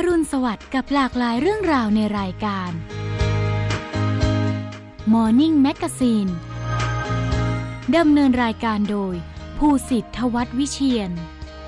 รุณสวัสดิ์กับหลากหลายเรื่องราวในรายการ Morning Magazine ดำเนินรายการโดยภูสิทธิ์ ทวัฒน์วิเชียร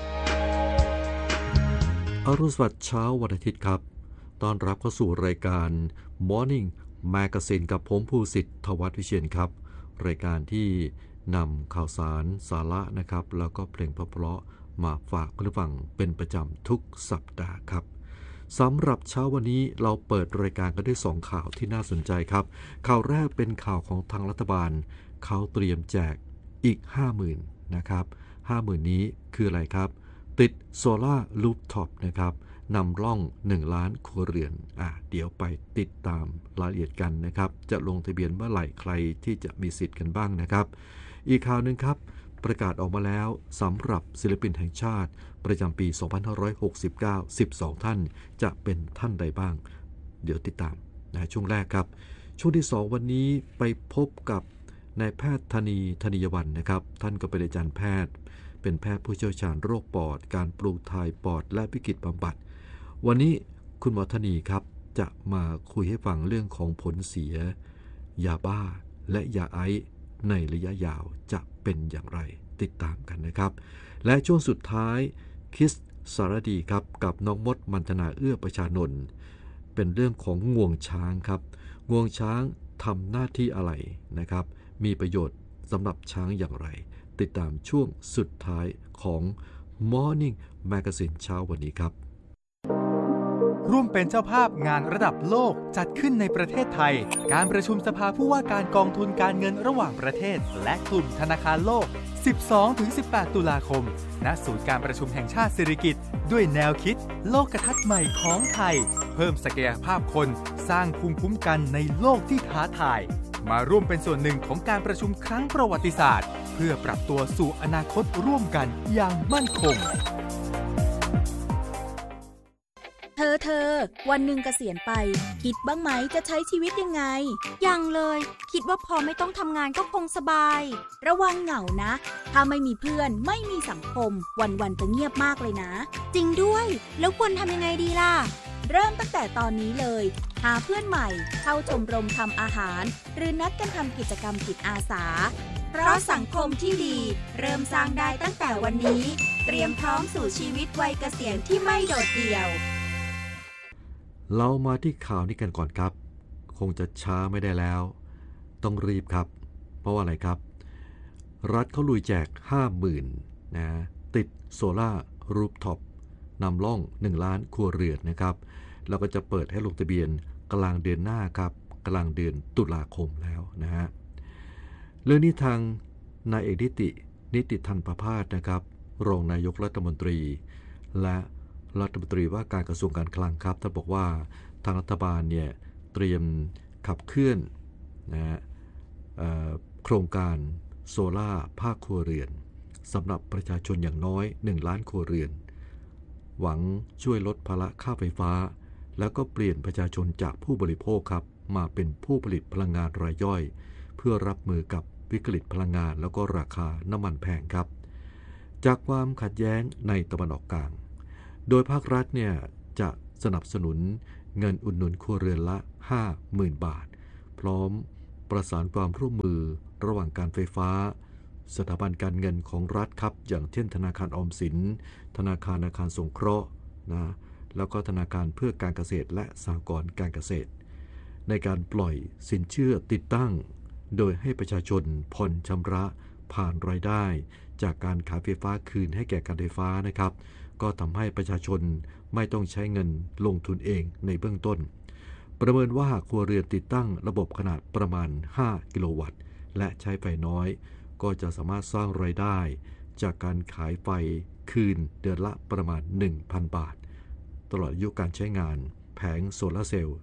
อรุณสวัสดิ์เช้าวันอาทิตย์ครับต้อนรับเข้าสู่รายการ Morning Magazine กับผมภูสิทธิ์ ทวัฒน์วิเชียรครับรายการที่นำข่าวสารสาระนะครับแล้วก็เพลงเพราะๆมาฝากคุณผู้ฟังเป็นประจำทุกสัปดาห์ครับสำหรับเช้าวันนี้เราเปิดรายการกันด้วย2ข่าวที่น่าสนใจครับข่าวแรกเป็นข่าวของทางรัฐบาลเขาเตรียมแจกอีก 50,000 นะครับ 50,000 นี้คืออะไรครับติดโซล่ารูฟท็อปนะครับนำร่อง1ล้านครัวเรือนเดี๋ยวไปติดตามรายละเอียดกันนะครับจะลงทะเบียนเมื่อไหร่ใครที่จะมีสิทธิ์กันบ้างนะครับอีกข่าวนึงครับประกาศออกมาแล้วสำหรับศิลปินแห่งชาติประจำปี 2569 12 ท่านจะเป็นท่านใดบ้างเดี๋ยวติดตามช่วงแรกครับช่วงที่2วันนี้ไปพบกับนายแพทย์ธนียวันนะครับท่านก็เป็นอาจารย์แพทย์เป็นแพทย์ผู้เชี่ยวชาญโรคปอดการปลูกถ่ายปอดและวิกฤตบำบัดวันนี้คุณหมอธนีครับจะมาคุยให้ฟังเรื่องของผลเสียยาบ้าและยาไอซ์ในระยะยาวจะเป็นอย่างไรติดตามกันนะครับและช่วงสุดท้ายคิสสารดีครับกับน้องมดมันธนาเอื้อประชานนท์เป็นเรื่องของงวงช้างครับงวงช้างทำหน้าที่อะไรนะครับมีประโยชน์สำหรับช้างอย่างไรติดตามช่วงสุดท้ายของ Morning Magazine เช้าวันนี้ครับร่วมเป็นเจ้าภาพงานระดับโลกจัดขึ้นในประเทศไทยการประชุมสภาผู้ว่าการกองทุนการเงินระหว่างประเทศและกลุ่มธนาคารโลก 12-18 ตุลาคมณศูนย์การประชุมแห่งชาติสิริกิติ์ด้วยแนวคิดโลกทัศน์ใหม่ของไทยเพิ่มศักยภาพคนสร้างภูมิคุ้มกันในโลกที่ท้าทายมาร่วมเป็นส่วนหนึ่งของการประชุมครั้งประวัติศาสตร์เพื่อปรับตัวสู่อนาคตร่วมกันอย่างมั่นคงเธอวันหนึ่งเกษียณไปคิดบ้างไหมจะใช้ชีวิตยังไงยังเลยคิดว่าพอไม่ต้องทำงานก็คงสบายระวังเหงานะถ้าไม่มีเพื่อนไม่มีสังคมวันๆจะเงียบมากเลยนะจริงด้วยแล้วควรทำยังไงดีล่ะเริ่มตั้งแต่ตอนนี้เลยหาเพื่อนใหม่เข้าชมรมทำอาหารหรือนัดกันทำกิจกรรมจิตอาสาเพราะสังคมที่ดีเริ่มสร้างได้ตั้งแต่วันนี้เตรียมพร้อมสู่ชีวิตวัยเกษียณที่ไม่โดดเดี่ยวเรามาที่ข่าวนี้กันก่อนครับคงจะช้าไม่ได้แล้วต้องรีบครับเพราะว่าอะไรครับรัฐเขาลุยแจก 50,000 นะติดโซล่ารูฟท็อปนำร่อง1ล้านครัวเรือนนะครับเราก็จะเปิดให้ลงทะเบียนกลางเดือนหน้าครับกลางเดือนตุลาคมแล้วนะฮะเรื่องนี้ทางนายเอกนิติธันประภาสนะครับรองนายกรัฐมนตรีและรัฐมนตรีว่าการกระทรวงการคลังครับท่านบอกว่าทางรัฐบาลเนี่ยเตรียมขับเคลื่อนนะโครงการโซล่าภาคครัวเรือนสำหรับประชาชนอย่างน้อย1ล้านครัวเรือนหวังช่วยลดภาระค่าไฟฟ้าแล้วก็เปลี่ยนประชาชนจากผู้บริโภคครับมาเป็นผู้ผลิตพลังงานรายย่อยเพื่อรับมือกับวิกฤตพลังงานแล้วก็ราคาน้ำมันแพงครับจากความขัดแย้งในตะวันออกกลางโดยภาครัฐเนี่ยจะสนับสนุนเงินอุดหนุนครัวเรือนละ 50,000 บาทพร้อมประสานความร่วมมือระหว่างการไฟฟ้าสถาบันการเงินของรัฐครับอย่างเช่นธนาคารออมสินธนาคารอาคารสงเคราะห์นะแล้วก็ธนาคารเพื่อการเกษตรและสหกรณ์การเกษตรในการปล่อยสินเชื่อติดตั้งโดยให้ประชาชนผ่อนชำระผ่านรายได้จากการขายไฟฟ้าคืนให้แก่การไฟฟ้านะครับก็ทำให้ประชาชนไม่ต้องใช้เงินลงทุนเองในเบื้องต้นประเมินว่าครัวเรือนติดตั้งระบบขนาดประมาณ5กิโลวัตต์และใช้ไฟน้อยก็จะสามารถสร้างรายได้จากการขายไฟคืนเดือนละประมาณ 1,000 บาทตลอดอายุการใช้งานแผงโซลาร์เซลล์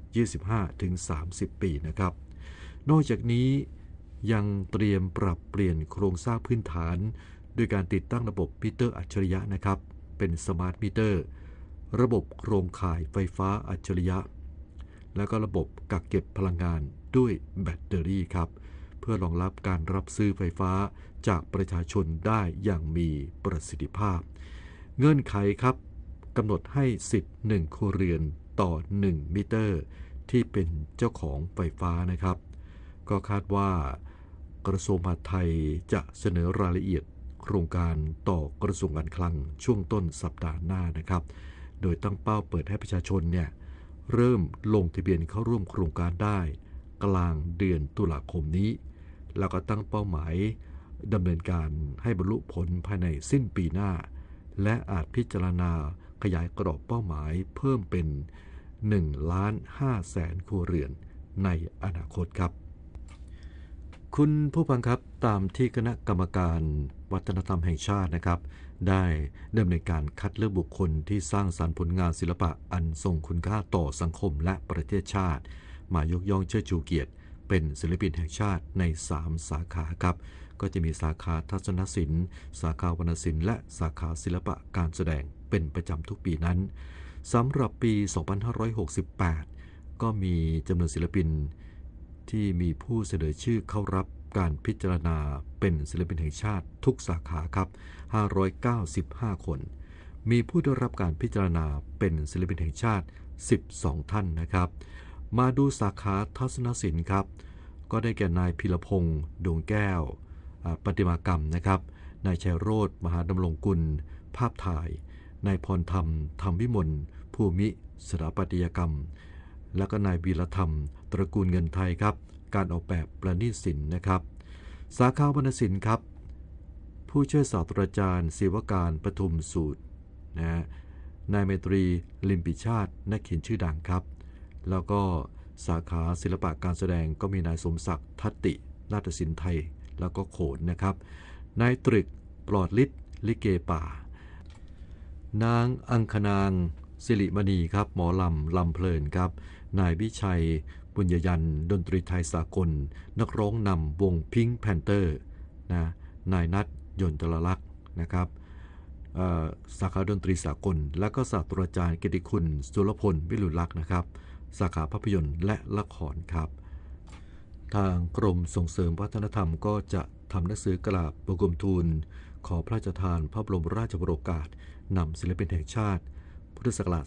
25-30 ปีนะครับนอกจากนี้ยังเตรียมปรับเปลี่ยนโครงสร้างพื้นฐานด้วยการติดตั้งระบบมิเตอร์อัจฉริยะนะครับเป็นสมาร์ทมิเตอร์ระบบโครงข่ายไฟฟ้าอัจฉริยะแล้วก็ระบบกักเก็บพลังงานด้วยแบตเตอรี่ครับเพื่อรองรับการรับซื้อไฟฟ้าจากประชาชนได้อย่างมีประสิทธิภาพเงื่อนไขครับกำหนดให้สิทธิ์1ครัวเรือนต่อ1มิเตอร์ที่เป็นเจ้าของไฟฟ้านะครับก็คาดว่ากระทรวงมหาดไทยจะเสนอรายละเอียดโครงการต่อกระทรวงการคลังช่วงต้นสัปดาห์หน้านะครับโดยตั้งเป้าเปิดให้ประชาชนเนี่ยเริ่มลงทะเบียนเข้าร่วมโครงการได้กลางเดือนตุลาคมนี้แล้วก็ตั้งเป้าหมายดำเนินการให้บรรลุผลภายในสิ้นปีหน้าและอาจพิจารณาขยายกรอบเป้าหมายเพิ่มเป็น 1,500,000 ครัวเรือนในอนาคตครับคุณผู้ฟังครับตามที่คณะกรรมการวัฒนธรรมแห่งชาตินะครับได้ดำเนินการคัดเลือกบุคคลที่สร้างสรรค์ผลงานศิลปะอันทรงคุณค่าต่อสังคมและประเทศชาติมายกย่องเชิดชูเกียรติเป็นศิลปินแห่งชาติใน3สาขาครับก็จะมีสาขาทัศนศิลป์สาขาวรรณศิลป์และสาขาศิลปะการแสดงเป็นประจำทุกปีนั้นสำหรับปี 2568 ก็มีจำนวนศิลปินที่มีผู้เสนอชื่อเข้ารับการพิจารณาเป็นศิลปินแห่งชาติทุกสาขาครับ595 คนมีผู้ได้รับการพิจารณาเป็นศิลปินแห่งชาติ12ท่านนะครับมาดูสาขาทัศนศิลป์ครับก็ได้แก่นายพีรพงษ์ดวงแก้วประติมากรรมนะครับนายชัยโรจน์มหาดำรงกุลภาพถ่ายนายพรธรรมธรรมวิมลภูมิสถาปัตยกรรมแล้วก็นายวีรธรรมตระกูลเงินไทยครับการออกแบบประณีตศิลป์นะครับสาขาวรรณศิลป์ครับผู้ช่วยศาสตราจารย์ศิวการปทุมสูตรนายเมตรีลิมปิชาตินักเขียนชื่อดังครับแล้วก็สาขาศิลปะการแสดงก็มีนายสมศักดิ์ทัตตินาฏศิลป์ไทยแล้วก็โขนนะครับนายตรึกปลอดฤทธิ์ลิเกป่านางอังคนางสิริมณีครับหมอลำเพลินครับนายวิชัยบุญยยันดนตรีไทยสากลนักร้องนำวงพิงค์แพนเตอร์นายนัทยนตรลักษณ์นะครับสาขาดนตรีสากลและก็ศาสตราจารย์เกียรติคุณสุรพลวิรุฬลักษณ์นะครับสาขาภาพยนตร์และละครครับทางกรมส่งเสริมวัฒนธรรมก็จะทำหนังสือกราบบังคมทูลขอพระราชทานพระบรมราชโองการนำศิลปินแห่งชาติพุทธศักราช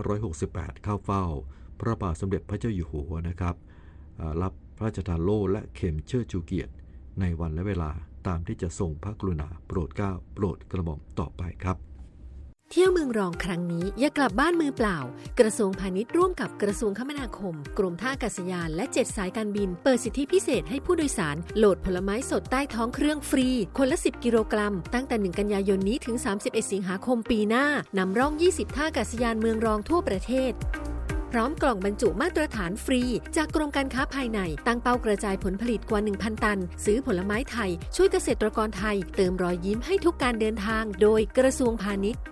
2568 เข้าเฝ้าพระบาทสมเด็จพระเจ้าอยู่หัวนะครับรับพระราชทานโล่และเข็มเชิดชูเกียรติในวันและเวลาตามที่จะทรงพระกรุณาโปรดเกล้าโปรดกระหม่อมต่อไปครับเที่ยวเมืองรองครั้งนี้อย่ากลับบ้านมือเปล่ากระทรวงพาณิชย์ร่วมกับกระทรวงคมนาคมกรมท่าอากาศยานและ7สายการบินเปิดสิทธิพิเศษให้ผู้โดยสารโหลดผลไม้สดใต้ท้องเครื่องฟรีคนละ10กิโลกรัมตั้งแต่1กันยายนนี้ถึง31สิงหาคมปีหน้านำร่อง20ท่าอากาศยานเมืองรองทั่วประเทศพร้อมกล่องบรรจุมาตรฐานฟรีจากกรมการค้าภายในตั้งเป้ากระจายผลผลิตกว่า 1,000 ตันซื้อผลไม้ไทยช่วยเกษตรกรไทยเติมรอยยิ้มให้ทุกการเดินทางโดยกระทรวงพาณิชย์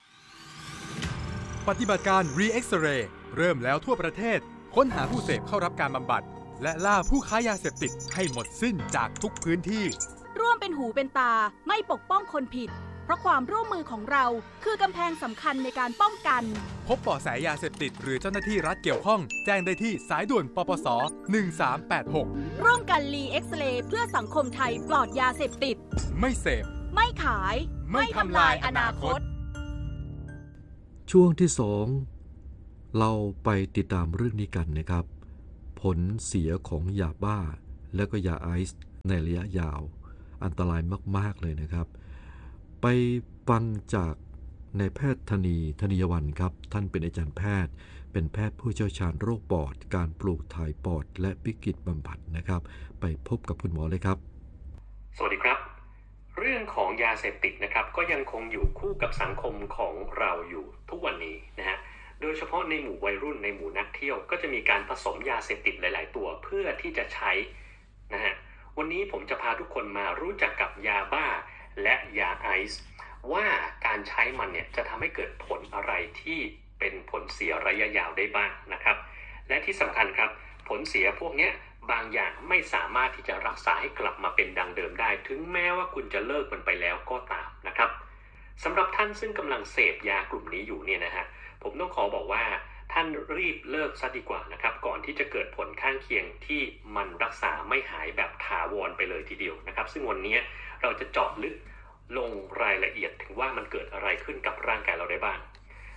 ปฏิบัติการ Re-X-Ray เริ่มแล้วทั่วประเทศค้นหาผู้เสพเข้ารับการบำบัดและล่าผู้ค้ายาเสพติดให้หมดสิ้นจากทุกพื้นที่ร่วมเป็นหูเป็นตาไม่ปกป้องคนผิดเพราะความร่วมมือของเราคือกำแพงสำคัญในการป้องกันพบเบาะแสยาเสพติดหรือเจ้าหน้าที่รัฐเกี่ยวข้องแจ้งได้ที่สายด่วนปปส1386 ร่วมกัน Re-X-Ray เพื่อสังคมไทยปลอดยาเสพติดไม่เสพไม่ขายไม่ทำลายอนาคตช่วงที่2เราไปติดตามเรื่องนี้กันนะครับผลเสียของยาบ้าและก็ยาไอซ์ในระยะยาวอันตรายมากๆเลยนะครับไปฟังจากนายแพทย์ธนียวันครับท่านเป็นอาจารย์แพทย์เป็นแพทย์ผู้เชี่ยวชาญโรคปอดการปลูกถ่ายปอดและวิกฤตบำบัดนะครับไปพบกับคุณหมอเลยครับสวัสดีครับเรื่องของยาเสพติดนะครับก็ยังคงอยู่คู่กับสังคมของเราอยู่ทุกวันนี้นะฮะโดยเฉพาะในหมู่วัยรุ่นในหมู่นักเที่ยวก็จะมีการผสมยาเสพติดหลายๆตัวเพื่อที่จะใช้นะฮะวันนี้ผมจะพาทุกคนมารู้จักกับยาบ้าและยาไอซ์ว่าการใช้มันเนี่ยจะทำให้เกิดผลอะไรที่เป็นผลเสียระยะยาวได้บ้างนะครับและที่สำคัญครับผลเสียพวกนี้บางอย่างไม่สามารถที่จะรักษาให้กลับมาเป็นดังเดิมได้ถึงแม้ว่าคุณจะเลิกมันไปแล้วก็ตามนะครับสำหรับท่านซึ่งกำลังเสพยากลุ่มนี้อยู่เนี่ยนะฮะผมต้องขอบอกว่าท่านรีบเลิกซะดีกว่านะครับก่อนที่จะเกิดผลข้างเคียงที่มันรักษาไม่หายแบบถาวรไปเลยทีเดียวนะครับซึ่งวันนี้เราจะเจาะลึกลงรายละเอียดถึงว่ามันเกิดอะไรขึ้นกับร่างกายเราได้บ้าง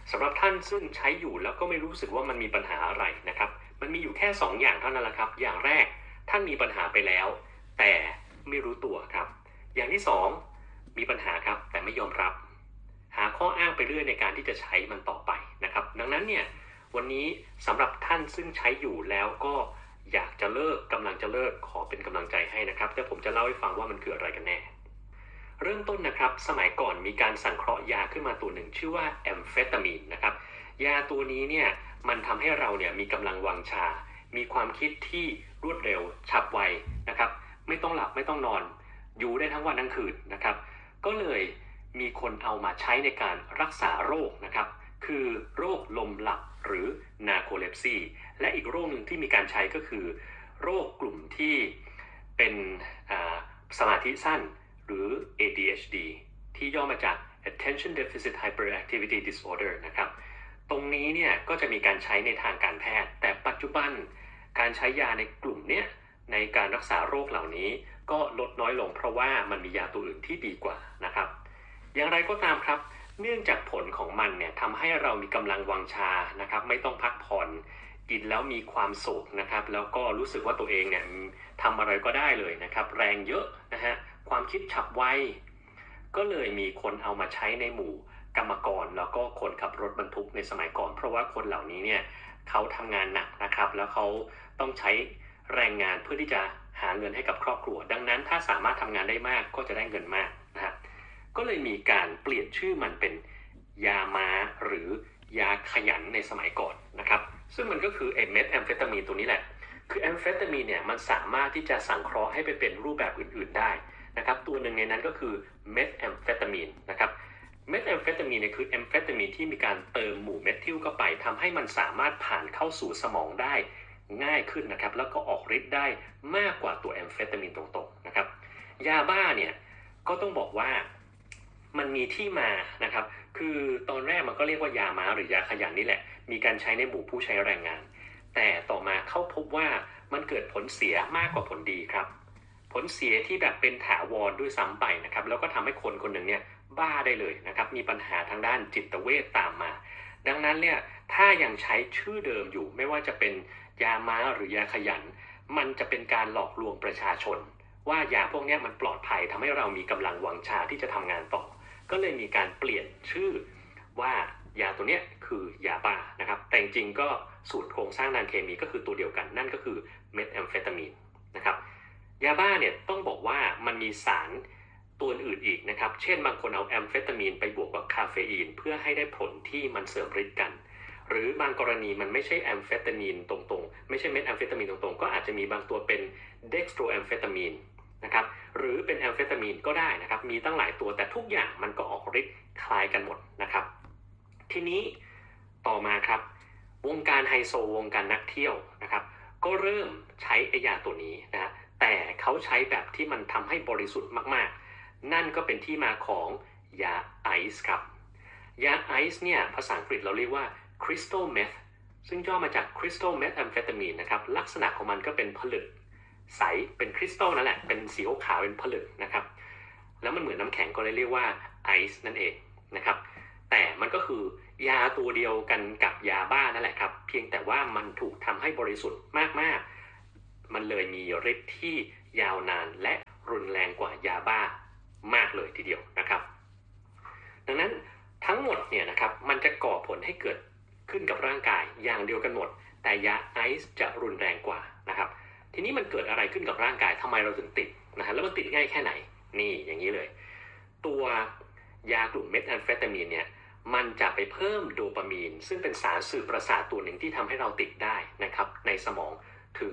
สำหรับท่านซึ่งใช้อยู่แล้วก็ไม่รู้สึกว่ามันมีปัญหาอะไรนะครับมันมีอยู่แค่2อย่างเท่านั้นแหละครับอย่างแรกท่านมีปัญหาไปแล้วแต่ไม่รู้ตัวครับอย่างที่2มีปัญหาครับแต่ไม่ยอมรับหาข้ออ้างไปเรื่อยในการที่จะใช้มันต่อไปนะครับดังนั้นเนี่ยวันนี้สำหรับท่านซึ่งใช้อยู่แล้วก็อยากจะเลิกกำลังจะเลิกขอเป็นกำลังใจให้นะครับแต่ผมจะเล่าให้ฟังว่ามันคืออะไรกันแน่เริ่มต้นนะครับสมัยก่อนมีการสังเคราะห์ยาขึ้นมาตัวหนึ่งชื่อว่าแอมเฟตามีนนะครับยาตัวนี้เนี่ยมันทำให้เราเนี่ยมีกำลังวังชามีความคิดที่รวดเร็วฉับไวนะครับไม่ต้องหลับไม่ต้องนอนอยู่ได้ทั้งวันทั้งคืนนะครับก็เลยมีคนเอามาใช้ในการรักษาโรคนะครับคือโรคลมหลับหรือนาโคเลปซีและอีกโรคหนึ่งที่มีการใช้ก็คือโรคกลุ่มที่เป็นสมาธิสั้นหรือ ADHD ที่ย่อมาจาก Attention Deficit Hyperactivity Disorder นะครับตรงนี้เนี่ยก็จะมีการใช้ในทางการแพทย์แต่ปัจจุบันการใช้ยาในกลุ่มเนี้ยในการรักษาโรคเหล่านี้ก็ลดน้อยลงเพราะว่ามันมียาตัวอื่นที่ดีกว่านะครับอย่างไรก็ตามครับเนื่องจากผลของมันเนี่ยทำให้เรามีกำลังวังชานะครับไม่ต้องพักผ่อนกินแล้วมีความสุขนะครับแล้วก็รู้สึกว่าตัวเองเนี่ยทำอะไรก็ได้เลยนะครับแรงเยอะนะฮะความคิดฉับไวก็เลยมีคนเอามาใช้ในหมู่กรรมกรแล้วก็คนขับรถบรรทุกในสมัยก่อนเพราะว่าคนเหล่านี้เนี่ยเขาทำงานหนักนะครับแล้วเขาต้องใช้แรงงานเพื่อที่จะหาเงินให้กับครอบครัวดังนั้นถ้าสามารถทำงานได้มากก็จะได้เงินมากนะครับก็เลยมีการเปลี่ยนชื่อมันเป็นยาม้าหรือยาขยันในสมัยก่อนนะครับซึ่งมันก็คือเม็ดแอมเฟตามีนตัวนี้แหละคือแอมเฟตามีนเนี่ยมันสามารถที่จะสังเคราะห์ให้ไปเป็นรูปแบบอื่นๆได้นะครับตัวหนึ่งในนั้นก็คือเมทแอมเฟตามีนนะครับเมทแอมเฟตามีนเนี่ยคือแอมเฟตามีนที่มีการเติมหมู่เมทิลเข้าไปทำให้มันสามารถผ่านเข้าสู่สมองได้ง่ายขึ้นนะครับแล้วก็ออกฤทธิ์ได้มากกว่าตัวแอมเฟตามีนตรงๆนะครับยาบ้าเนี่ยก็ต้องบอกว่ามันมีที่มานะครับคือตอนแรกมันก็เรียกว่ายาม้าหรือยาขยันนี่แหละมีการใช้ในหมู่ผู้ใช้แรงงานแต่ต่อมาเขาพบว่ามันเกิดผลเสียมากกว่าผลดีครับผลเสียที่แบบเป็นถาวรด้วยซ้ำไปนะครับแล้วก็ทำให้คนคนหนึ่งเนี่ยบ้าได้เลยนะครับมีปัญหาทางด้านจิตเวชตามมาดังนั้นเนี่ยถ้ายังใช้ชื่อเดิมอยู่ไม่ว่าจะเป็นยาม้าหรือยาขยันมันจะเป็นการหลอกลวงประชาชนว่ายาพวกนี้มันปลอดภัยทำให้เรามีกำลังวังชาที่จะทำงานต่อก็เลยมีการเปลี่ยนชื่อว่ายาตัวนี้คือยาบ้านะครับแต่จริงๆก็สูตรโครงสร้างทางเคมีก็คือตัวเดียวกันนั่นก็คือเมทแอมเฟตามีนนะครับยาบ้าเนี่ยต้องบอกว่ามันมีสารตัวอื่นอีกนะครับเช่นบางคนเอาแอมเฟตามีนไปบวกกับคาเฟอีนเพื่อให้ได้ผลที่มันเสริมฤทธิ์กันหรือบางกรณีมันไม่ใช่แอมเฟตามีนตรงๆไม่ใช่เม็ดแอมเฟตามีนตรงๆก็อาจจะมีบางตัวเป็นเด็กสโตรแอมเฟตามีนนะครับหรือเป็นแอมเฟตามีนก็ได้นะครับมีตั้งหลายตัวแต่ทุกอย่างมันก็ออกฤทธิ์คล้ายกันหมดนะครับทีนี้ต่อมาครับวงการไฮโซวงการนักเที่ยวนะครับก็เริ่มใช้ยาตัวนี้นะแต่เขาใช้แบบที่มันทำให้บริสุทธิ์มากๆนั่นก็เป็นที่มาของยาไอซ์ครับยาไอซ์เนี่ยภาษาอังกฤษเราเรียกว่า crystal meth ซึ่งย่อมาจาก crystal methamphetamine นะครับลักษณะของมันก็เป็นผลึกใสเป็นคริสตัลนั่นแหละเป็นสีขาวเป็นผลึกนะครับแล้วมันเหมือนน้ำแข็งก็เลยเรียกว่าไอซ์นั่นเองนะครับแต่มันก็คือยาตัวเดียวกันกับยาบ้านั่นแหละครับเพียงแต่ว่ามันถูกทำให้บริสุทธิ์มากๆมันเลยมีฤทธิ์ที่ยาวนานและรุนแรงกว่ายาบ้ามากเลยทีเดียวนะครับดังนั้นทั้งหมดเนี่ยนะครับมันจะก่อผลให้เกิดขึ้นกับร่างกายอย่างเดียวกันหมดแต่ยาไอซ์จะรุนแรงกว่านะครับทีนี้มันเกิดอะไรขึ้นกับร่างกายทำไมเราถึงติดนะฮะแล้วมันติดง่ายแค่ไหนนี่อย่างนี้เลยตัวยากลุ่มเมทแอมเฟตามีนเนี่ยมันจะไปเพิ่มโดปามีนซึ่งเป็นสารสื่อประสาทตัวหนึ่งที่ทำให้เราติดได้นะครับในสมองถึง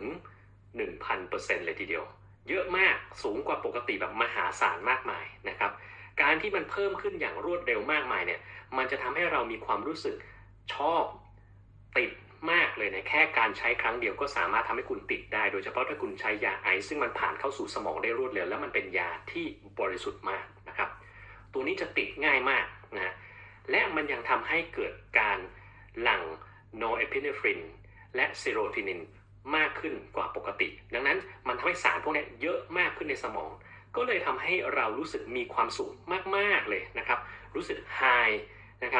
1,000% เลยทีเดียวเยอะมากสูงกว่าปกติแบบมหาศาลมากมายนะครับการที่มันเพิ่มขึ้นอย่างรวดเร็วมากมายเนี่ยมันจะทำให้เรามีความรู้สึกชอบติดมากเลยในแค่การใช้ครั้งเดียวก็สามารถทำให้คุณติดได้โดยเฉพาะถ้าคุณใช้ยาไอซ์ซึ่งมันผ่านเข้าสู่สมองได้รวดเร็วแล้วมันเป็นยาที่บริสุทธิ์มากนะครับตัวนี้จะติดง่ายมากนะและมันยังทำให้เกิดการหลั่งโนเอพิเนฟรินและเซโรโทนินมากขึ้นกว่าปกติดังนั้นมันทำให้สารพวกนี้เยอะมากขึ้นในสมองก็เลยทำให้เรารู้สึกมีความสุขมากๆเลยนะครับรู้สึกไฮนะครับ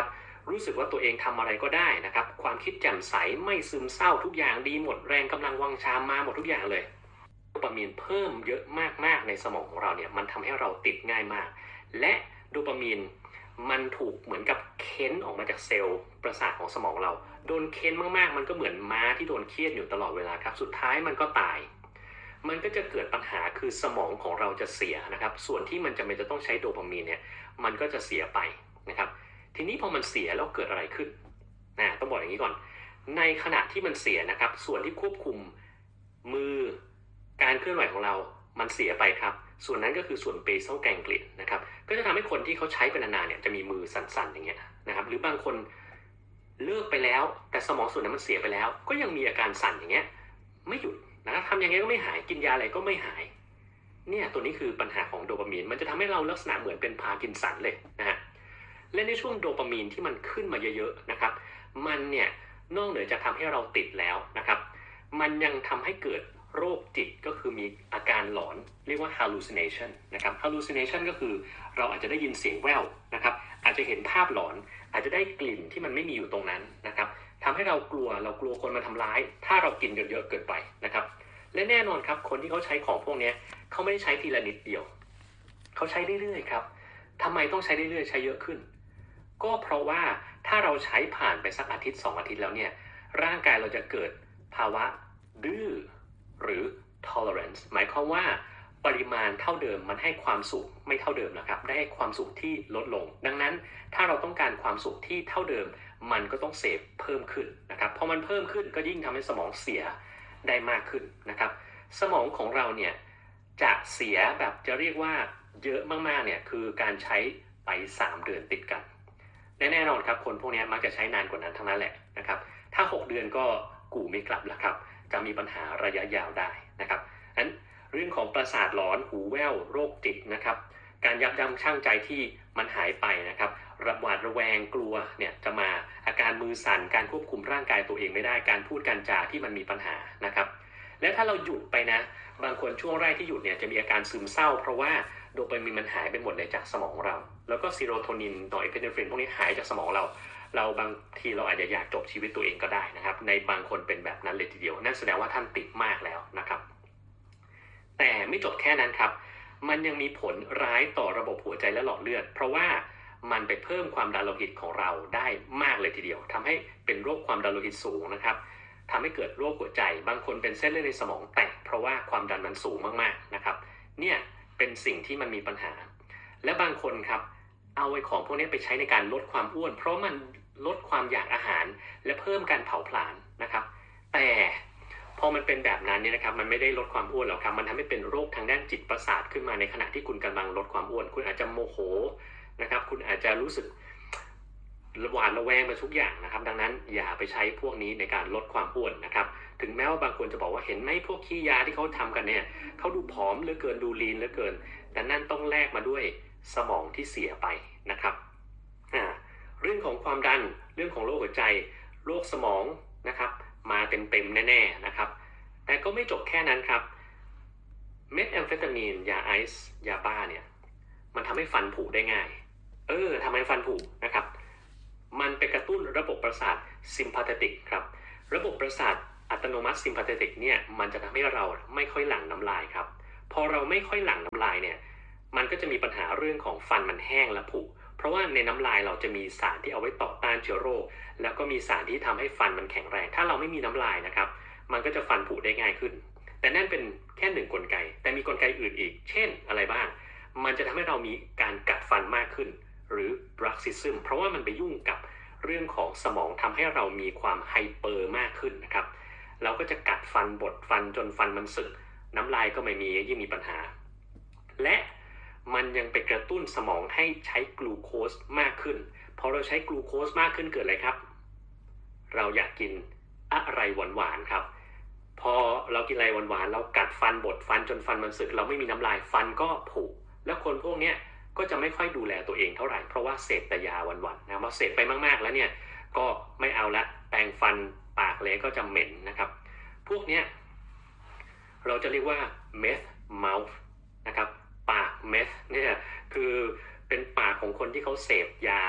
รู้สึกว่าตัวเองทำอะไรก็ได้นะครับความคิดแจ่มใสไม่ซึมเศร้าทุกอย่างดีหมดแรงกำลังวังชามาหมดทุกอย่างเลยโดปามีนเพิ่มเยอะมากๆในสมองของเราเนี่ยมันทำให้เราติดง่ายมากและโดปามีนมันถูกเหมือนกับเค้นออกมาจากเซลล์ประสาทของสมองเราโดนเค้นมากๆมันก็เหมือนม้าที่โดนเคี่ยนอยู่ตลอดเวลาครับสุดท้ายมันก็ตายมันก็จะเกิดปัญหาคือสมองของเราจะเสียนะครับส่วนที่มันจำเป็นจะต้องใช้โดปามีนเนี่ยมันก็จะเสียไปนะครับทีนี้พอมันเสียแล้วเกิดอะไรขึ้นต้องบอกอย่างนี้ก่อนในขณะที่มันเสียนะครับส่วนที่ควบคุมมือการเคลื่อนไหวของเรามันเสียไปครับส่วนนั้นก็คือส่วนเบซัลแกงเกลียนนะครับก็จะทำให้คนที่เขาใช้เป็นนานๆเนี่ยจะมีมือสั่นๆอย่างเงี้ยนะครับหรือบางคนเลิกไปแล้วแต่สมองส่วนนั้นมันเสียไปแล้วก็ยังมีอาการสั่นอย่างเงี้ยไม่หยุดนะครับทำยังไงก็ไม่หายกินยาอะไรก็ไม่หายเนี่ยตัวนี้คือปัญหาของโดปามีนมันจะทำให้เราลักษณะเหมือนเป็นพาร์กินสันเลยนะฮะและในช่วงโดปามีนที่มันขึ้นมาเยอะๆนะครับมันเนี่ยนอกเหนือจากทำให้เราติดแล้วนะครับมันยังทำให้เกิดโรคจิตก็คือมีอาการหลอนเรียกว่า hallucination นะครับ hallucination ก็คือเราอาจจะได้ยินเสียงแว่วนะครับอาจจะเห็นภาพหลอนอาจจะได้กลิ่นที่มันไม่มีอยู่ตรงนั้นนะครับทำให้เรากลัวคนมาทำร้ายถ้าเรากินเยอะๆเกินไปนะครับและแน่นอนครับคนที่เขาใช้ของพวกนี้เขาไม่ได้ใช้ทีละนิดเดียวเขาใช้เรื่อยๆครับทำไมต้องใช้เรื่อยๆใช้เยอะขึ้นก็เพราะว่าถ้าเราใช้ผ่านไปสักอาทิตย์2 อาทิตย์แล้วเนี่ยร่างกายเราจะเกิดภาวะดื้อหรือ tolerance หมายความว่าปริมาณเท่าเดิมมันให้ความสุขไม่เท่าเดิมนะครับได้ความสุขที่ลดลงดังนั้นถ้าเราต้องการความสุขที่เท่าเดิมมันก็ต้องเสพเพิ่มขึ้นนะครับพอมันเพิ่มขึ้นก็ยิ่งทำให้สมองเสียได้มากขึ้นนะครับสมองของเราเนี่ยจะเสียแบบจะเรียกว่าเยอะมากๆเนี่ยคือการใช้ไป3 เดือนติดกันแน่นอนครับคนพวกนี้มักจะใช้นานกว่านั้นทั้งนั้นแหละนะครับถ้า6 เดือนก็กู่ไม่กลับแล้วครับจะมีปัญหาระยะยาวได้นะครับนั้นเรื่องของประสาทหลอนหูแว่วโรคจิตนะครับการยับยั้งชั่งใจที่มันหายไปนะครับหวาดระแวงกลัวเนี่ยจะมาอาการมือสั่นการควบคุมร่างกายตัวเองไม่ได้การพูดการจาที่มันมีปัญหานะครับและถ้าเราหยุดไปนะบางคนช่วงแรกที่หยุดเนี่ยจะมีอาการซึมเศร้าเพราะว่าโดปามีนมันหายไปหมดเลยจากสมองเราแล้วก็ซีโรโทนินนอร์เอพิเนฟรินพวกนี้หายจากสมองเราบางทีเราอาจจะอยากจบชีวิตตัวเองก็ได้นะครับในบางคนเป็นแบบนั้นเลยทีเดียวนั่นแสดงว่าท่านติดมากแล้วนะครับแต่ไม่จบแค่นั้นครับมันยังมีผลร้ายต่อระบบหัวใจและหลอดเลือดเพราะว่ามันไปเพิ่มความดันโลหิตของเราได้มากเลยทีเดียวทำให้เป็นโรคความดันโลหิตสูงนะครับทำให้เกิดโรคหัวใจบางคนเป็นเส้นเลือดในสมองแตกเพราะว่าความดันมันสูงมากๆนะครับเนี่ยเป็นสิ่งที่มันมีปัญหาและบางคนครับเอาไอ้ของพวกนี้ไปใช้ในการลดความอ้วนเพราะมันลดความอยากอาหารและเพิ่มการเผาผลาญนะครับแต่พอมันเป็นแบบนั้นเนี่ยนะครับมันไม่ได้ลดความอ้วนหรอกครับมันทำให้เป็นโรคทางด้านจิตประสาทขึ้นมาในขณะที่คุณกำลังลดความอ้วนคุณอาจจะโมโหนะครับคุณอาจจะรู้สึกหวาดระแวงไปทุกอย่างนะครับดังนั้นอย่าไปใช้พวกนี้ในการลดความอ้วนนะครับถึงแม้ว่าบางคนจะบอกว่าเห็นไหมพวกขี้ยาที่เขาทำกันเนี่ยเขาดูผอมเหลือเกินดูลีนเหลือเกินแต่นั่นต้องแลกมาด้วยสมองที่เสียไปนะครับเรื่องของความดันเรื่องของโรคหัวใจโรคสมองนะครับมาเต็มแน่ๆนะครับแต่ก็ไม่จบแค่นั้นครับเม็ดแอมเฟตามีนยาไอซ์ยาบ้าเนี่ยมันทำให้ฟันผุได้ง่ายทำให้ฟันผุนะครับมันไปกระตุ้นระบบประสาทซิมพาเทติกครับระบบประสาทอัตโนมัติซิมพาเทติกเนี่ยมันจะทำให้เราไม่ค่อยหลั่งน้ำลายครับพอเราไม่ค่อยหลั่งน้ำลายเนี่ยมันก็จะมีปัญหาเรื่องของฟันมันแห้งและผุเพราะว่าในน้ำลายเราจะมีสารที่เอาไว้ต่อต้านเชื้อโรคแล้วก็มีสารที่ทำให้ฟันมันแข็งแรงถ้าเราไม่มีน้ำลายนะครับมันก็จะฟันผุได้ง่ายขึ้นแต่นั่นเป็นแค่1 กลไกแต่มีกลไกอื่นอีกเช่นอะไรบ้างมันจะทำให้เรามีการกัดฟันมากขึ้นหรือ bruxism เพราะว่ามันไปยุ่งกับเรื่องของสมองทำให้เรามีความไฮเปอร์มากขึ้นนะครับเราก็จะกัดฟันบดฟันจนฟันมันสึกน้ำลายก็ไม่มียิ่งมีปัญหาและมันยังไปกระตุ้นสมองให้ใช้กลูโคสมากขึ้นพอเราใช้กลูโคสมากขึ้นเกิดอะไรครับเราอยากกินอะไรหวานๆครับพอเรากินอะไรหวานๆเรากัดฟันบดฟันจนฟันมันสึกเราไม่มีน้ำลายฟันก็ผุแล้วคนพวกนี้ก็จะไม่ค่อยดูแลตัวเองเท่าไหร่เพราะว่าเสพแต่ยาวันๆนะพอเสพไปมากๆแล้วเนี่ยก็ไม่เอาละแปรงฟันปากเลยก็จะเหม็นนะครับพวกนี้เราจะเรียกว่า meth mouth นะครับปากเมธเนี่ยคือเป็นปากของคนที่เขาเสพยา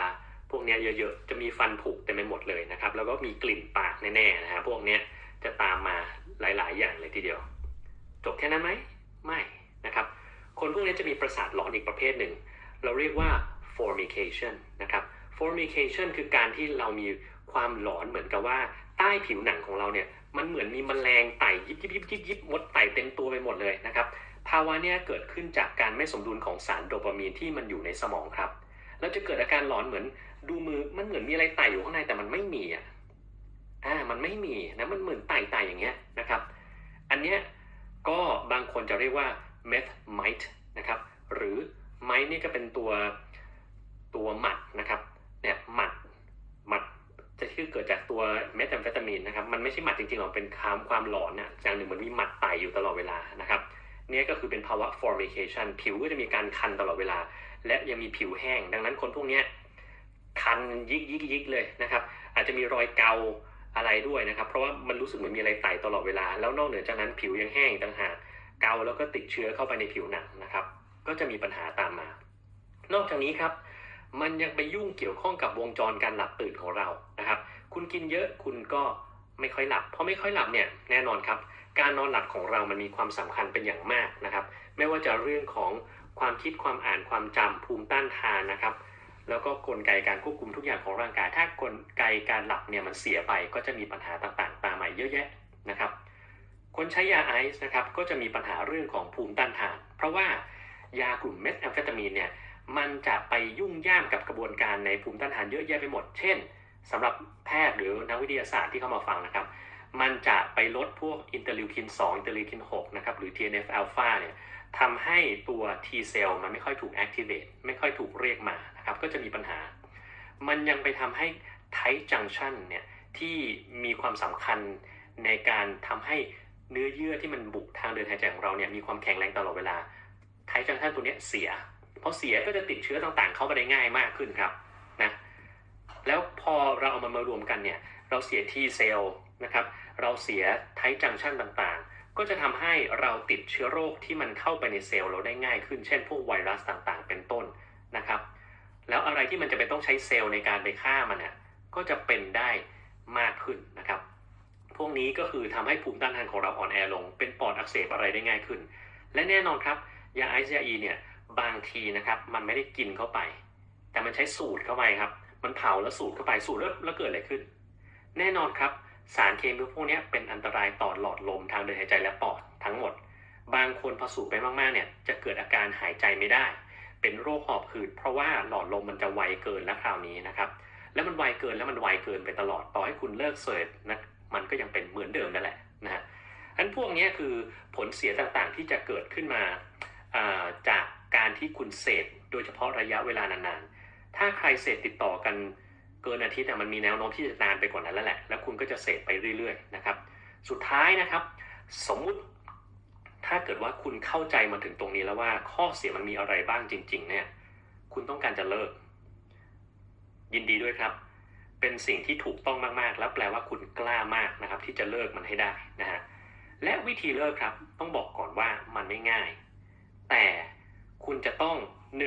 พวกนี้เยอะๆจะมีฟันผุเต็มไปหมดเลยนะครับแล้วก็มีกลิ่นปากแน่ๆนะฮะพวกนี้จะตามมาหลายๆอย่างเลยทีเดียวจบแค่นั้นไหมไม่นะครับคนพวกนี้จะมีประสาทหลอนอีกประเภทหนึ่งเราเรียกว่า formication นะครับ formication คือการที่เรามีความหลอนเหมือนกับว่าใต้ผิวหนังของเราเนี่ยมันเหมือนมีแมลงไต่ยิบมดไต่เต็มตัวไปหมดเลยนะครับภาวะเนี้ยเกิดขึ้นจากการไม่สมดุลของสารโดปามีนที่มันอยู่ในสมองครับแล้วจะเกิดอาการหลอนเหมือนดูมือมันเหมือนมีอะไรไต่อยู่ข้างในแต่มันไม่มีมันไม่มีนะมันเหมือนไต่อย่างเงี้ยนะครับอันเนี้ยก็บางคนจะเรียกว่า meth mite นะครับหรือ mite นี่ก็เป็นตัวหมัดนะครับเนี่ยหมัดจะชื่อเกิดจากตัวเมทแอมเฟตามีนนะครับมันไม่ใช่หมัดจริงๆหรอกเป็นความหลอนนะอย่างหนึ่งเหมือนมีหมัดไต่อยู่ตลอดเวลานะครับนี่ก็คือเป็นภาวะ formication ผิวก็จะมีการคันตลอดเวลาและยังมีผิวแห้งดังนั้นคนพวกนี้คันยิกเลยนะครับอาจจะมีรอยเกาอะไรด้วยนะครับเพราะว่ามันรู้สึกเหมือนมีอะไรไต่ตลอดเวลาแล้วนอกเหนือจากนั้นผิวยังแห้งต่างหากเกาแล้วก็ติดเชื้อเข้าไปในผิวหนังนะครับก็จะมีปัญหาตามมานอกจากนี้ครับมันยังไปยุ่งเกี่ยวข้องกับวงจรการหลับตื่นของเรานะครับคุณกินเยอะคุณก็ไม่ค่อยหลับพอไม่ค่อยหลับเนี่ยแน่นอนครับการนอนหลับของเรามันมีความสำคัญเป็นอย่างมากนะครับไม่ว่าจะเรื่องของความคิดความอ่านความจำภูมิต้านทานนะครับแล้วก็กลไกการควบคุมทุกอย่างของร่างกายถ้ากลไกการหลับเนี่ยมันเสียไปก็จะมีปัญหาต่างๆตามมาเยอะแยะนะครับคนใช้ยาไอซ์นะครับก็จะมีปัญหาเรื่องของภูมิต้านทานเพราะว่ายากลุ่มเมทแอมเฟตามีนเนี่ยมันจะไปยุ่งย่ามกับกระบวนการในภูมิต้านทานเยอะแยะไปหมดเช่นสำหรับแพทย์หรือนักวิทยาศาสตร์ที่เข้ามาฟังนะครับมันจะไปลดพวกอินเตอร์ลิวคิน 2 อินเตอร์ลิวคิน 6 นะครับหรือ TNF อัลฟาเนี่ยทำให้ตัว T เซลล์มันไม่ค่อยถูก activate ไม่ค่อยถูกเรียกมานะครับก็จะมีปัญหามันยังไปทำให้ tight junction เนี่ยที่มีความสำคัญในการทำให้เนื้อเยื่อที่มันบุกทางเดินหายใจของเราเนี่ยมีความแข็งแรงตลอดเวลา tight junction ตัวนี้เสียพอเสียก็จะติดเชื้อต่างๆเข้าไปได้ง่ายมากขึ้นครับนะแล้วพอเราเอามันมารวมกันเนี่ยเราเสีย T เซลล์นะครับเราเสีย tight junction ต่างๆก็จะทำให้เราติดเชื้อโรคที่มันเข้าไปในเซลล์เราได้ง่ายขึ้นเช่นพวกไวรัสต่างๆเป็นต้นนะครับแล้วอะไรที่มันจะเป็นต้องใช้เซลล์ในการไปฆ่ามันเนี่ยก็จะเป็นได้มากขึ้นนะครับพวกนี้ก็คือทำให้ภูมิต้านทานของเราอ่อนแอลงเป็นปอดอักเสบอะไรได้ง่ายขึ้นและแน่นอนครับยาไอซ์ยาอีเนี่ยบางทีนะครับมันไม่ได้กินเข้าไปแต่มันใช้สูดเข้าไปครับมันเผาแล้วสูดเข้าไปสูดแล้วเกิดอะไรขึ้นแน่นอนครับสารเคมีพวกนี้เป็นอันตรายต่อหลอดลมทางเดินหายใจและปอดทั้งหมดบางคนพอสูดไปมากๆเนี่ยจะเกิดอาการหายใจไม่ได้เป็นโรคหอบหืดเพราะว่าหลอดลมมันจะไวเกินและคราวนี้นะครับแล้วมันไวเกินแล้วมันไวเกินไปตลอดต่อให้คุณเลิกเสพนะมันก็ยังเป็นเหมือนเดิมนั่นแหละนะฮะอันพวกนี้คือผลเสียต่างๆที่จะเกิดขึ้นมาจากการที่คุณเสพโดยเฉพาะระยะเวลานานๆถ้าใครเสพติดต่อกันเกินอาทิตย์มันมีแนวโน้มที่จะนานไปกว่านั้นแล้วแหละแล้วคุณก็จะเสพไปเรื่อยๆนะครับสุดท้ายนะครับสมมุติถ้าเกิดว่าคุณเข้าใจมาถึงตรงนี้แล้วว่าข้อเสียมันมีอะไรบ้างจริงๆเนี่ยคุณต้องการจะเลิกยินดีด้วยครับเป็นสิ่งที่ถูกต้องมากๆแล้วแปลว่าคุณกล้ามากนะครับที่จะเลิกมันให้ได้นะฮะและวิธีเลิกครับต้องบอกก่อนว่ามันไม่ง่ายแต่คุณจะต้อง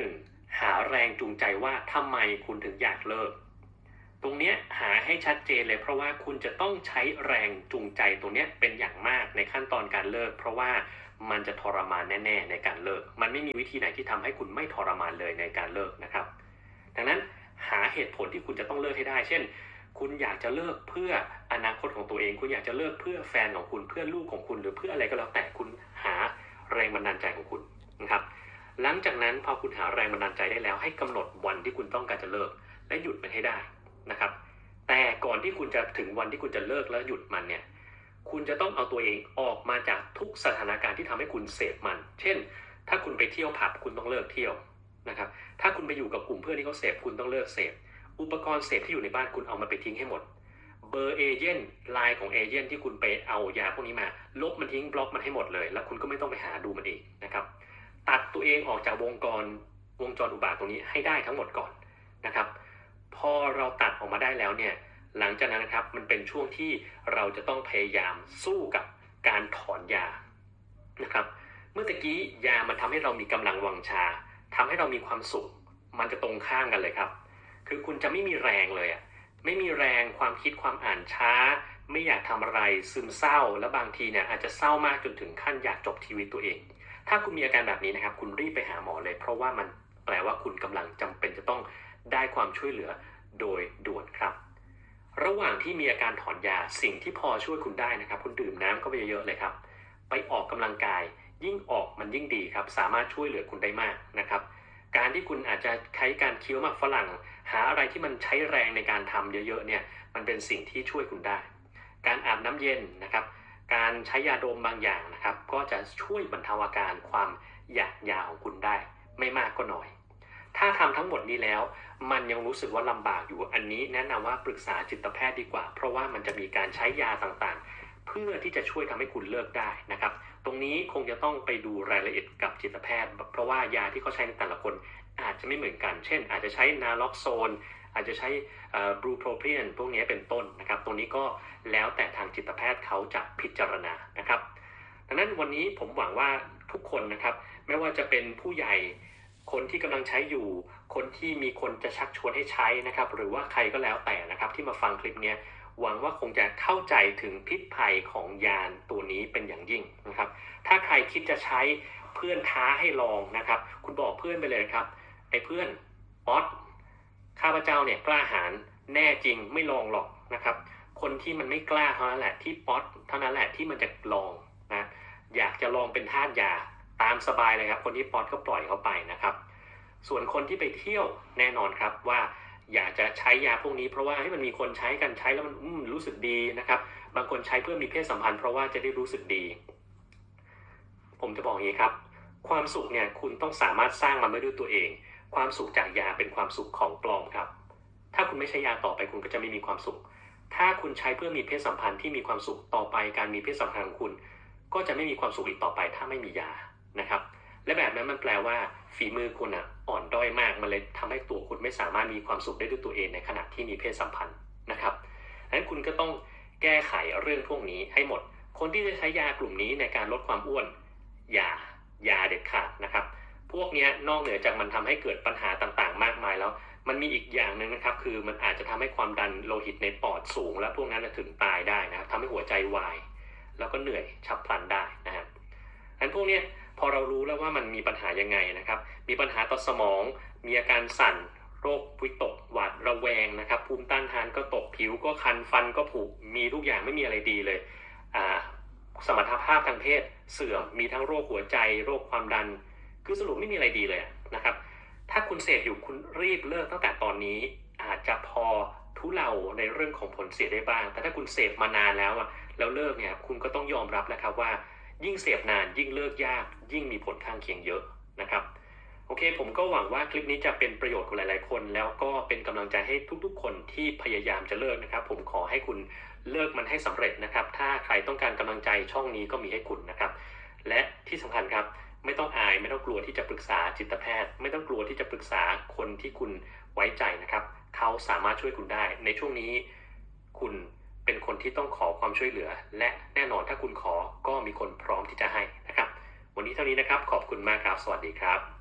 1. หาแรงจูงใจว่าทำไมคุณถึงอยากเลิกตรงนี้หาให้ชัดเจนเลยเพราะว่าคุณจะต้องใช้แรงจูงใจตรงนี้เป็นอย่างมากในขั้นตอนการเลิกเพราะว่ามันจะทรมานแน่ๆในการเลิกมันไม่มีวิธีไหนที่ทำให้คุณไม่ทรมานเลยในการเลิกนะครับดังนั้นหาเหตุผลที่คุณจะต้องเลิกให้ได้เช่นคุณอยากจะเลิกเพื่ออนาคตของตัวเองคุณอยากจะเลิกเพื่อแฟนของคุณเพื่อลูกของคุณหรือเพื่ออะไรก็แล้วแต่คุณหาแรงบันดาลใจของคุณนะครับหลังจากนั้นพอคุณหาแรงบันดาลใจได้แล้วให้กำหนดวันที่คุณต้องการจะเลิกและหยุดมันให้ได้นะครับแต่ก่อนที่คุณจะถึงวันที่คุณจะเลิกแล้วหยุดมันเนี่ยคุณจะต้องเอาตัวเองออกมาจากทุกสถานการณ์ที่ทำให้คุณเสพมันเช่นถ้าคุณไปเที่ยวผับคุณต้องเลิกเที่ยวนะครับถ้าคุณไปอยู่กับกลุ่มเพื่อนที่เขาเสพคุณต้องเลิกเสพอุปกรณ์เสพที่อยู่ในบ้านคุณเอามาไปทิ้งให้หมดเบอร์เอเจนต์ไลน์ของเอเจนต์ที่คุณไปเอายาพวกนี้มาลบมันทิ้งบล็อกมันให้หมดเลยแล้วคุณก็ไม่ต้องไปหาดูมันอีกนะครับตัดตัวเองออกจากวงจรอุบาทตรงนี้ให้ได้ทั้งหมดก่อนนะครับพอเราตัดออกมาได้แล้วเนี่ยหลังจากนั้นนะครับมันเป็นช่วงที่เราจะต้องพยายามสู้กับการถอนยานะครับเมื่อตะกี้ยามันทำให้เรามีกำลังวังชาทำให้เรามีความสุขมันจะตรงข้ามกันเลยครับคือคุณจะไม่มีแรงเลยไม่มีแรงความคิดความอ่านช้าไม่อยากทำอะไรซึมเศร้าและบางทีเนี่ยอาจจะเศร้ามากจนถึงขั้นอยากจบชีวิตตัวเองถ้าคุณมีอาการแบบนี้นะครับคุณรีบไปหาหมอเลยเพราะว่ามันแปลว่าคุณกำลังจำเป็นจะต้องได้ความช่วยเหลือโดยด่วนครับระหว่างที่มีอาการถอนยาสิ่งที่พอช่วยคุณได้นะครับคุณดื่มน้ำก็ไปเยอะๆเลยครับไปออกกำลังกายยิ่งออกมันยิ่งดีครับสามารถช่วยเหลือคุณได้มากนะครับการที่คุณอาจจะใช้การเคี้ยวหมากฝรั่งหาอะไรที่มันใช้แรงในการทำเยอะๆเนี่ยมันเป็นสิ่งที่ช่วยคุณได้การอาบน้ำเย็นนะครับการใช้ยาดมบางอย่างนะครับก็จะช่วยบรรเทาอาการความอยากยาของคุณได้ไม่มากก็น้อยถ้าทำทั้งหมดนี้แล้วมันยังรู้สึกว่าลำบากอยู่อันนี้แนะนำว่าปรึกษาจิตแพทย์ดีกว่าเพราะว่ามันจะมีการใช้ยาต่างๆเพื่อที่จะช่วยทำให้คุณเลิกได้นะครับตรงนี้คงจะต้องไปดูรายละเอียดกับจิตแพทย์เพราะว่ายาที่เขาใช้ในแต่ละคนอาจจะไม่เหมือนกันเช่นอาจจะใช้นาล็อกโซนอาจจะใช้บลูโพรเพียนพวกนี้เป็นต้นนะครับตรงนี้ก็แล้วแต่ทางจิตแพทย์เขาจะพิจารณานะครับดังนั้นวันนี้ผมหวังว่าทุกคนนะครับไม่ว่าจะเป็นผู้ใหญ่คนที่กำลังใช้อยู่คนที่มีคนจะชักชวนให้ใช้นะครับหรือว่าใครก็แล้วแต่นะครับที่มาฟังคลิปนี้หวังว่าคงจะเข้าใจถึงพิษภัยของยาตัวนี้เป็นอย่างยิ่งนะครับถ้าใครคิดจะใช้เพื่อนท้าให้ลองนะครับคุณบอกเพื่อนไปเลยครับไอ้เพื่อนป๊อตข้าพเจ้าเนี่ยกล้าหาญแน่จริงไม่ลองหรอกนะครับคนที่มันไม่กล้าเท่านั้นแหละที่ป๊อตเท่านั้นแหละที่มันจะลองนะอยากจะลองเป็นทาสยาตามสบายเลยครับคนที่ป๊อตก็ปล่อยเขาไปนะครับส่วนคนที่ไปเที่ยวแน่นอนครับว่าอยากจะใช้ยาพวกนี้เพราะว่าให้มันมีคนใช้กันใช้แล้วมันรู้สึกดีนะครับบางคนใช้เพื่อมีเพศสัมพันธ์เพราะว่าจะได้รู้สึกดีผมจะบอกอย่างนี้ครับความสุขเนี่ยคุณต้องสามารถสร้างมันไม่ด้วยตัวเองความสุขจากยาเป็นความสุขของปลอมครับถ้าคุณไม่ใช้ยาต่อไปคุณก็จะไม่มีความสุขถ้าคุณใช้เพื่อมีเพศสัมพันธ์ที่มีความสุขต่อไปการมีเพศสัมพันธ์ของคุณก็จะไม่มีความสุขอีกต่อไปถ้าไม่มียานะครับและแบบนั้นมันแปลว่าฝีมือคุณอ่อนด้อยมากมันเลยทำให้ตัวคุณไม่สามารถมีความสุขได้ด้วยตัวเองในขณะที่มีเพศสัมพันธ์นะครับดังนั้นคุณก็ต้องแก้ไขเรื่องพวกนี้ให้หมดคนที่จะใช้ยากลุ่มนี้ในการลดความอ้วนอย่าเด็ดขาดนะครับพวกนี้นอกเหนือจากมันทำให้เกิดปัญหาต่างๆมากมายแล้วมันมีอีกอย่างหนึ่งนะครับคือมันอาจจะทำให้ความดันโลหิตในปอดสูงและพวกนั้นถึงตายได้นะครับทำให้หัวใจวายแล้วก็เหนื่อยฉับพลันได้นะครับอันพวกนี้พอเรารู้แล้วว่ามันมีปัญหายังไงนะครับมีปัญหาต่อสมองมีอาการสั่นโรควิตกหวาดระแวงนะครับภูมิต้านทานก็ตกผิวก็คันฟันก็ผุมีทุกอย่างไม่มีอะไรดีเลยสมรรถภาพทางเพศเสื่อมมีทั้งโรคหัวใจโรคความดันคือสรุปไม่มีอะไรดีเลยนะครับถ้าคุณเสพอยู่คุณรีบเลิกตั้งแต่ตอนนี้อาจจะพอทุเลาในเรื่องของผลเสียได้บ้างแต่ถ้าคุณเสพมานานแล้วแล้วเลิกเนี่ยคุณก็ต้องยอมรับแล้วครับว่ายิ่งเสพนานยิ่งเลิกยากยิ่งมีผลข้างเคียงเยอะนะครับโอเคผมก็หวังว่าคลิปนี้จะเป็นประโยชน์กับหลายๆคนแล้วก็เป็นกำลังใจให้ทุกๆคนที่พยายามจะเลิกนะครับผมขอให้คุณเลิกมันให้สำเร็จนะครับถ้าใครต้องการกำลังใจช่องนี้ก็มีให้คุณนะครับและที่สำคัญครับไม่ต้องอายไม่ต้องกลัวที่จะปรึกษาจิตแพทย์ไม่ต้องกลัวที่จะปรึกษาคนที่คุณไว้ใจนะครับเขาสามารถช่วยคุณได้ในช่วงนี้คุณเป็นคนที่ต้องขอความช่วยเหลือและแน่นอนถ้าคุณขอก็มีคนพร้อมที่จะให้นะครับวันนี้เท่านี้นะครับขอบคุณมากครับสวัสดีครับ